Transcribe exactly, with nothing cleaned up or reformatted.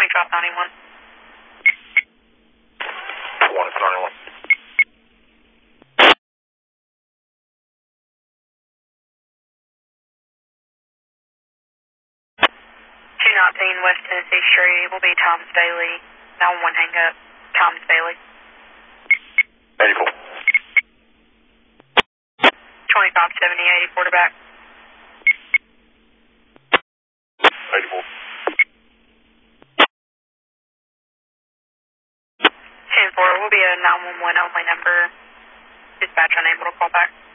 drop ninety-one. one for ninety-one. two nineteen West Tennessee Street will be Thomas Bailey. nine one one hang up. Thomas Bailey. eighty-four. twenty-five seventy, eighty quarterback. eighty-four. ten four will be a nine one one only number. Dispatch unable to call back.